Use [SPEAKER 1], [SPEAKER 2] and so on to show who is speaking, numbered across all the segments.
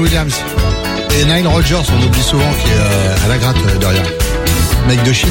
[SPEAKER 1] Williams et Nile Rodgers, on oublie souvent qui est à la gratte derrière. Mec de chic.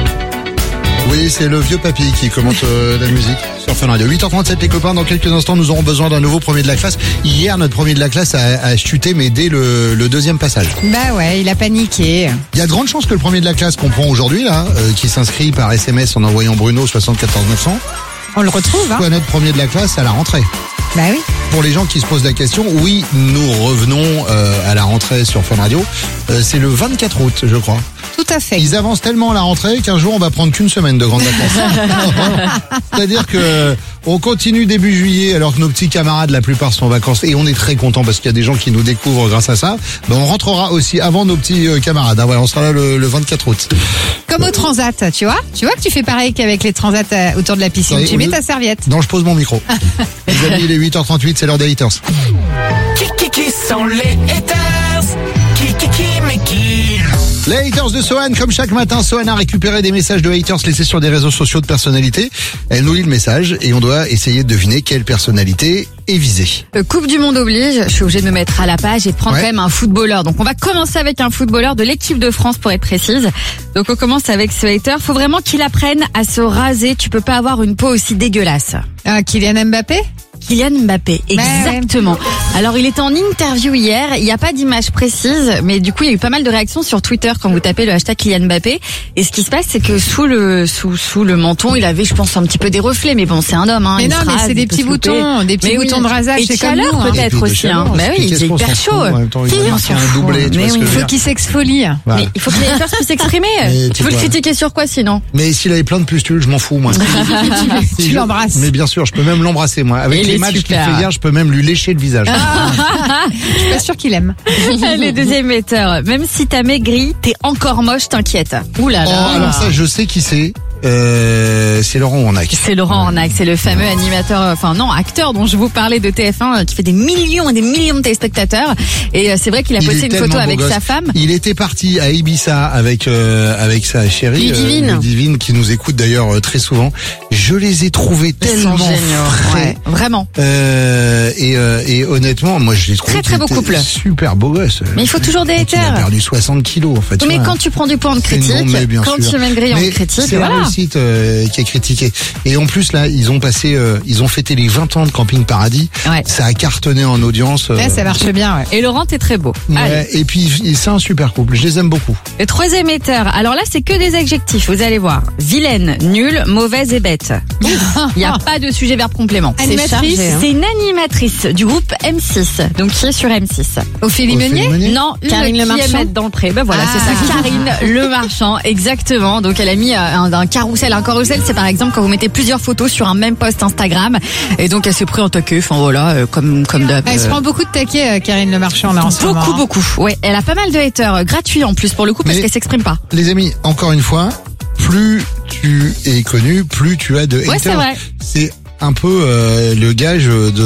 [SPEAKER 1] Oui, c'est le vieux papy qui commente la musique sur Fun Radio. 8h37 les copains, dans quelques instants nous aurons besoin d'un nouveau premier de la classe. Hier notre premier de la classe a chuté mais dès le deuxième passage.
[SPEAKER 2] Bah ouais, il a paniqué.
[SPEAKER 1] Il y a de grandes chances que le premier de la classe qu'on prend aujourd'hui là, qui s'inscrit par SMS en envoyant Bruno 74 900,
[SPEAKER 2] on le retrouve
[SPEAKER 1] soit notre premier de la classe à la rentrée.
[SPEAKER 2] Bah oui.
[SPEAKER 1] Pour les gens qui se posent la question, oui, nous revenons à la rentrée sur Fun Radio. C'est le 24 août, je crois.
[SPEAKER 2] Tout à fait.
[SPEAKER 1] Ils avancent tellement à la rentrée qu'un jour on va prendre qu'une semaine de grande vacances. C'est-à-dire que on continue début juillet alors que nos petits camarades la plupart sont en vacances et on est très contents parce qu'il y a des gens qui nous découvrent grâce à ça. Ben on rentrera aussi avant nos petits camarades. Voilà, on sera là le 24 août.
[SPEAKER 2] Comme au transat, tu vois que tu fais pareil qu'avec les transats autour de la piscine.
[SPEAKER 1] Oui,
[SPEAKER 2] tu mets ta serviette.
[SPEAKER 1] Non, je pose mon micro. Les amis, il est 8h38, c'est l'heure des haters.
[SPEAKER 3] Qui sont les haters? Qui
[SPEAKER 1] Les haters de Sohan, comme chaque matin, Sohan a récupéré des messages de haters laissés sur des réseaux sociaux de personnalités. Elle nous lit le message et on doit essayer de deviner quelle personnalité est visée.
[SPEAKER 4] Coupe du monde oblige, je suis obligée de me mettre à la page et de prendre quand même un footballeur. Donc on va commencer avec un footballeur de l'équipe de France pour être précise. Donc on commence avec ce hater. Faut vraiment qu'il apprenne à se raser. Tu peux pas avoir une peau aussi dégueulasse.
[SPEAKER 2] Ah, Kylian Mbappé?
[SPEAKER 4] Kylian Mbappé, exactement. Alors il était en interview hier, il n'y a pas d'image précise, mais du coup il y a eu pas mal de réactions sur Twitter quand vous tapez le hashtag Kylian Mbappé. Et ce qui se passe, c'est que sous le menton, il avait, je pense, un petit peu des reflets, mais bon, c'est un homme. Hein,
[SPEAKER 2] mais non, mais c'est des petits boutons, de rasage,
[SPEAKER 4] et
[SPEAKER 2] c'est comme
[SPEAKER 4] chaleur
[SPEAKER 2] nous.
[SPEAKER 4] peut-être aussi. Hein. Bah oui, il est hyper chaud.
[SPEAKER 1] En même temps, il
[SPEAKER 4] on
[SPEAKER 1] a
[SPEAKER 4] s'en
[SPEAKER 1] un
[SPEAKER 4] fout.
[SPEAKER 1] doublé, tu vois ce que je
[SPEAKER 2] Il
[SPEAKER 1] veux
[SPEAKER 2] faut
[SPEAKER 1] dire.
[SPEAKER 2] qu'il s'exfolie.
[SPEAKER 1] Voilà.
[SPEAKER 4] Mais il faut que les haters puissent s'exprimer. Tu veux le critiquer sur quoi sinon?
[SPEAKER 1] Mais s'il avait plein de pustules, je m'en fous, moi.
[SPEAKER 2] Tu l'embrasses.
[SPEAKER 1] Mais bien sûr, je peux même l'embrasser, moi. Avec
[SPEAKER 4] Il
[SPEAKER 1] les
[SPEAKER 4] est
[SPEAKER 1] matchs qu'il
[SPEAKER 4] super.
[SPEAKER 1] fait hier, je peux même lui lécher le visage.
[SPEAKER 2] Je suis pas sûre qu'il aime.
[SPEAKER 4] Le deuxième hater. Même si t'as maigri, t'es encore moche, t'inquiète. Ouh là
[SPEAKER 1] Oh,
[SPEAKER 4] là.
[SPEAKER 1] alors ça, je sais qui c'est. C'est Laurent Ornac.
[SPEAKER 4] C'est Laurent Ornac, c'est le fameux acteur dont je vous parlais de TF1 qui fait des millions et des millions de téléspectateurs. Et c'est vrai qu'il a
[SPEAKER 1] Il
[SPEAKER 4] posté
[SPEAKER 1] est
[SPEAKER 4] une photo
[SPEAKER 1] tellement
[SPEAKER 4] avec
[SPEAKER 1] beau
[SPEAKER 4] sa
[SPEAKER 1] gosse.
[SPEAKER 4] femme.
[SPEAKER 1] Il était parti à Ibiza avec sa chérie Ludivine, qui nous écoute d'ailleurs très souvent. Je les ai trouvés tellement frais.
[SPEAKER 4] Ouais, vraiment.
[SPEAKER 1] Et honnêtement, moi je les trouve
[SPEAKER 4] Très, très beau couple.
[SPEAKER 1] super beau gosse.
[SPEAKER 4] Mais il faut toujours des
[SPEAKER 1] Il a
[SPEAKER 4] haters.
[SPEAKER 1] perdu 60 kilos en fait.
[SPEAKER 4] Mais
[SPEAKER 1] tu vois.
[SPEAKER 4] quand tu prends du poids, on te
[SPEAKER 1] C'est une
[SPEAKER 4] critique.
[SPEAKER 1] bombe, mais bien
[SPEAKER 4] Quand
[SPEAKER 1] sûr.
[SPEAKER 4] tu maigris, on
[SPEAKER 1] Mais
[SPEAKER 4] te critique.
[SPEAKER 1] c'est la
[SPEAKER 4] Voilà.
[SPEAKER 1] réussite qui est critiquée. Et en plus là, ils ont fêté les 20 ans de Camping Paradis.
[SPEAKER 4] Ouais.
[SPEAKER 1] Ça a cartonné en audience.
[SPEAKER 2] Ouais, ça marche bien, ouais.
[SPEAKER 4] Et Laurent, t'es très beau. Allez.
[SPEAKER 1] Ouais, et puis c'est un super couple, je les aime beaucoup.
[SPEAKER 4] Le troisième hater. Alors là, c'est que des adjectifs, vous allez voir. Vilaine, nulle, mauvaise et bête. Il n'y a pas de sujet verbe complément. C'est
[SPEAKER 2] Animatrice.
[SPEAKER 4] chargé, hein. C'est une animatrice du groupe M6, donc qui est sur M6.
[SPEAKER 2] Ophélie Meunier?
[SPEAKER 4] Non,
[SPEAKER 2] Karine Le Marchand.
[SPEAKER 4] Mettre dans le pré. Ben voilà,
[SPEAKER 2] Ah.
[SPEAKER 4] c'est ça. Karine Le Marchand, exactement. Donc elle a mis un carrousel. Un carrousel, c'est par exemple quand vous mettez plusieurs photos sur un même post Instagram. Et donc elle s'est pris en taquet. Enfin voilà, comme d'hab.
[SPEAKER 2] Elle se prend beaucoup de taquets, Karine Le Marchand, là, en ce moment.
[SPEAKER 4] Beaucoup. Ouais, elle a pas mal de haters gratuits en plus pour le coup parce
[SPEAKER 1] Mais-
[SPEAKER 4] qu'elle s'exprime pas.
[SPEAKER 1] Les amis, encore une fois, plus tu es connu, plus tu as de haters.
[SPEAKER 4] Ouais, c'est vrai.
[SPEAKER 1] C'est un peu le gage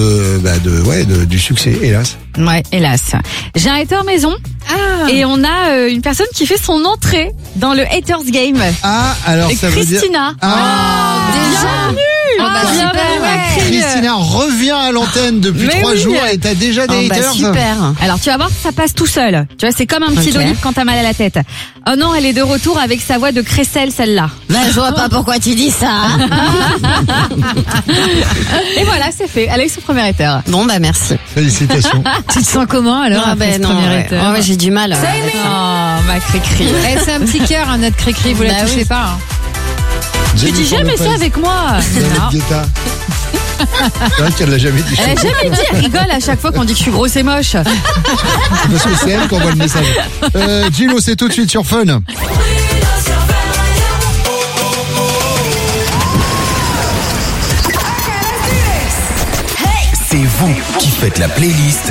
[SPEAKER 1] du succès, hélas.
[SPEAKER 4] Ouais, hélas. J'ai un hater maison
[SPEAKER 2] Ah.
[SPEAKER 4] et on a une personne qui fait son entrée dans le haters game.
[SPEAKER 1] Ah, alors ça veut dire...
[SPEAKER 4] Christina.
[SPEAKER 1] Ah,
[SPEAKER 4] Bienvenue.
[SPEAKER 2] super,
[SPEAKER 4] ouais.
[SPEAKER 1] Christina revient à l'antenne depuis
[SPEAKER 4] Mais
[SPEAKER 1] 3
[SPEAKER 4] oui.
[SPEAKER 1] jours et t'as déjà des haters.
[SPEAKER 2] super.
[SPEAKER 4] Alors tu vas voir, ça passe tout seul. Tu vois, c'est comme un petit
[SPEAKER 2] Ok.
[SPEAKER 4] Dolip quand t'as mal à la tête. Oh non, elle est de retour avec sa voix de crécelle, celle-là.
[SPEAKER 2] Je vois pas pourquoi tu dis ça.
[SPEAKER 4] Et voilà, c'est fait. Elle a eu son premier hater.
[SPEAKER 2] Bon, bah, merci.
[SPEAKER 1] Félicitations.
[SPEAKER 2] Tu te sens comment, alors, après ce premier hater?
[SPEAKER 5] j'ai du mal.
[SPEAKER 4] Oh, ma cri-cri.
[SPEAKER 2] Eh, c'est un petit cœur, hein, notre cri-cri, vous la
[SPEAKER 4] Bah
[SPEAKER 2] touchez
[SPEAKER 4] oui.
[SPEAKER 2] pas, hein.
[SPEAKER 4] Tu dis jamais ça avec moi.
[SPEAKER 1] Jeannette Guetta. C'est vrai qu'elle l'a jamais dit.
[SPEAKER 4] Elle a jamais dit, elle rigole à chaque fois qu'on dit que je suis grosse et moche.
[SPEAKER 1] Parce que c'est elle qui envoie le message. Gilo, c'est tout de suite sur Fun.
[SPEAKER 3] C'est vous qui faites la playlist